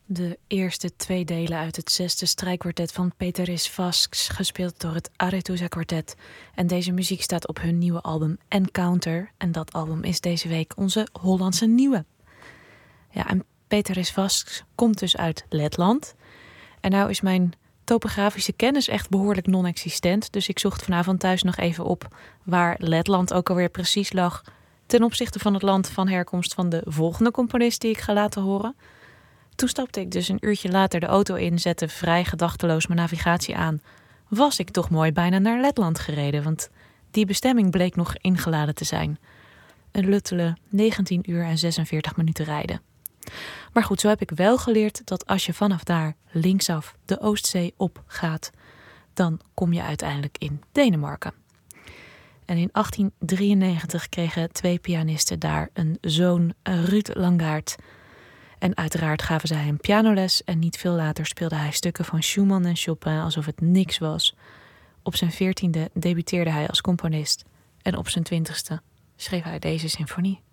De eerste 2 delen uit het 6e strijkkwartet van Péteris Vasks, gespeeld door het Aretusa Kwartet. En deze muziek staat op hun nieuwe album Encounter. En dat album is deze week onze Hollandse nieuwe. Ja, en Péteris Vasks komt dus uit Letland. En nou is mijn topografische kennis echt behoorlijk non-existent. Dus ik zocht vanavond thuis nog even op waar Letland ook alweer precies lag ten opzichte van het land van herkomst van de volgende componist die ik ga laten horen. Toen stapte ik dus een uurtje later de auto in, zette vrij gedachteloos mijn navigatie aan. Was ik toch mooi bijna naar Letland gereden, want die bestemming bleek nog ingeladen te zijn. Een luttele 19 uur en 46 minuten rijden. Maar goed, zo heb ik wel geleerd dat als je vanaf daar linksaf de Oostzee op gaat, dan kom je uiteindelijk in Denemarken. En in 1893 kregen 2 pianisten daar een zoon, Ruud Langaert. En uiteraard gaven zij hem pianoles en niet veel later speelde hij stukken van Schumann en Chopin alsof het niks was. Op zijn 14e debuteerde hij als componist en op zijn 20e schreef hij deze symfonie.